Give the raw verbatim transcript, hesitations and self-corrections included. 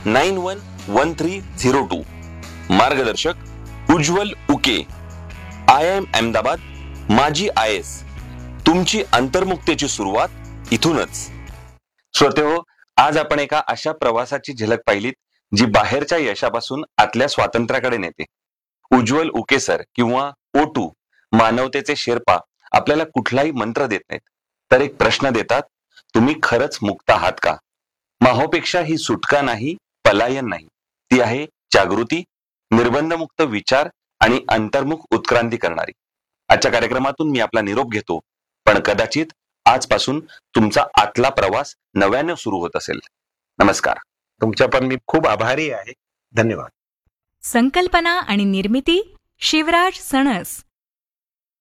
Nine one one three zero to. मार्गदर्शक उज्ज्वल Uke. I am Ahmedabad, माजी I S. तुमची अंतर्मुक्तेची सुरुवात इथूनच. श्रोतेहो, आज आपण एका अशा प्रवासाची झलक पाहिलीत जी बाहेरच्या यशापासून आतल्या स्वातंत्र्याकडे नेते. उज्ज्वल उके सर किंवा ओ टू, मानवतेचे शेर्पा, आपल्याला कुठलाही मंत्र देत नाहीत, तर एक प्रश्न देतात: तुम्ही खरंच मुक्त आहात का? माहोपेक्षा ही सुटका नाही, पलायन नाही, ती आहे जागृती, निर्बंधमुक्त विचार आणि अंतर्मुख उत्क्रांती करणारी. आजच्या कार्यक्रमातून मी आपला निरोप घेतो, पण कदाचित आजपासून तुमचा आतला प्रवास नव्याने सुरू होत असेल. नमस्कार. तुमच्या पण मी खूप आभारी आहे. धन्यवाद. संकल्पना आणि निर्मिती शिवराज सणस.